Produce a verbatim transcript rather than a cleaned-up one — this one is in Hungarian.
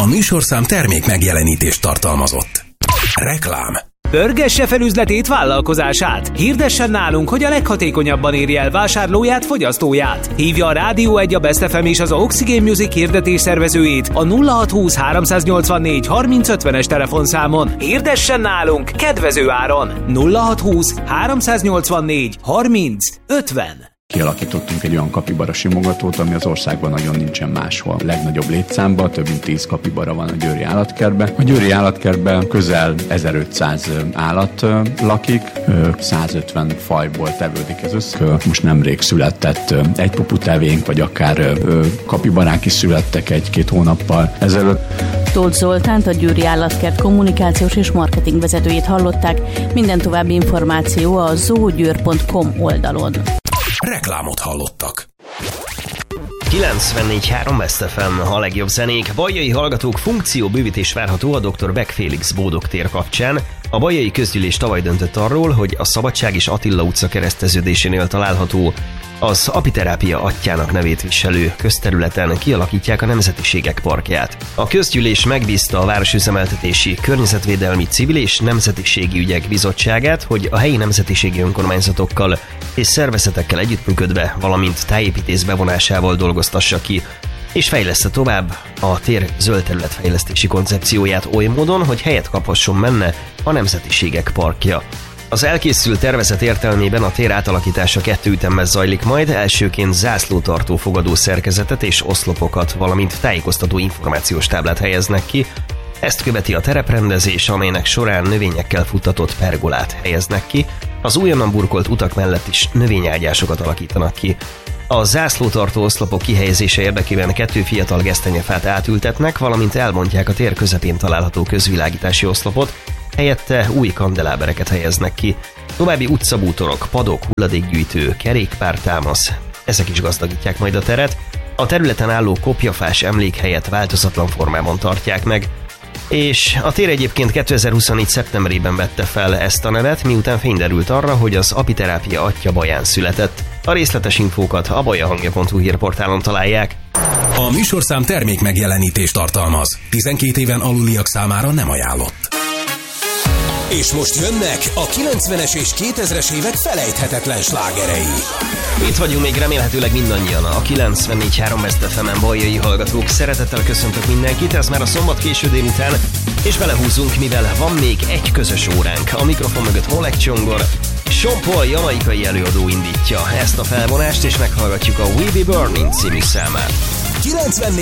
műsorszám termék megjelenítést tartalmazott. Reklám. Pörgesse fel üzletét, vállalkozását! Hirdessen nálunk, hogy a leghatékonyabban érje el vásárlóját, fogyasztóját! Hívja a Rádió egy, a Best ef em és az Oxygen Music hirdetés szervezőjét a nulla hat húsz háromszáznyolcvannégy harminc ötvenes telefonszámon. Hirdessen nálunk kedvező áron! nulla hat húsz háromszáznyolcvannégy harminc ötven. Kialakítottunk egy olyan kapibara simogatót, ami az országban nagyon nincsen máshol. A legnagyobb létszámban több mint tíz kapibara van a győri állatkertben. A győri állatkertben közel ezerötszáz állat lakik, százötven fajból tevődik ez össze. Most nemrég született egy puputevénk, vagy akár kapibarák is születtek egy-két hónappal ezelőtt. Tóth Zoltánt, a Győri Állatkert kommunikációs és marketing vezetőjét hallották. Minden további információ a zoogyőr pont com oldalon. Reklámot hallottak. kilencvennégy három Best ef em, a legjobb zenék. Bajai hallgatók, funkcióbővítés várható a doktor Beck Félix Bódog tér kapcsán. A bajai közgyűlés tavaly döntött arról, hogy a Szabadság és Attila utca kereszteződésénél található, az apiterápia atyjának nevét viselő közterületen kialakítják a Nemzetiségek Parkját. A közgyűlés megbízta a Városüzemeltetési, Környezetvédelmi, Civil és Nemzetiségi Ügyek Bizottságát, hogy a helyi nemzetiségi önkormányzatokkal és szervezetekkel együttműködve, valamint tájépítész bevonásával dolgoztassa ki és fejleszte tovább a tér zöld területfejlesztési koncepcióját oly módon, hogy helyet kaphasson benne a Nemzetiségek Parkja. Az elkészült tervezet értelmében a tér átalakítása kettő ütemben zajlik majd, elsőként zászlótartó fogadó szerkezetet és oszlopokat, valamint tájékoztató információs táblát helyeznek ki. Ezt követi a tereprendezés, amelynek során növényekkel futtatott pergolát helyeznek ki, az újonnan burkolt utak mellett is növényágyásokat alakítanak ki. A zászlótartó oszlopok kihelyezése érdekében kettő fiatal gesztenyefát átültetnek, valamint elbontják a tér közepén található közvilágítási oszlopot, helyette új kandelábereket helyeznek ki. További utcabútorok, padok, hulladékgyűjtő, kerékpártámasz, ezek is gazdagítják majd a teret. A területen álló kopjafás emlékhelyet változatlan formában tartják meg, és a tér egyébként kétezer-huszonnégy szeptemberében vette fel ezt a nevet, miután fény derült arra, hogy az apiterápia atya Baján született. A részletes infókat a bajahangja pont hu hírportálon találják. A műsorszám termék megjelenítést tartalmaz. tizenkét éven aluliak számára nem ajánlott. És most jönnek a kilencvenes és kétezres évek felejthetetlen slágerei. Itt vagyunk még remélhetőleg mindannyian, a kilencvennégy három Best ef em-en bajai hallgatók. Szeretettel köszöntök mindenkit, ez már a szombat késő délután, és belehúzunk, mivel van még egy közös óránk. A mikrofon mögött Molek Csongor, Sean Paul jamaikai előadó indítja ezt a felvonást, és meghallgatjuk a We Be Burning című számát. kilencvennégy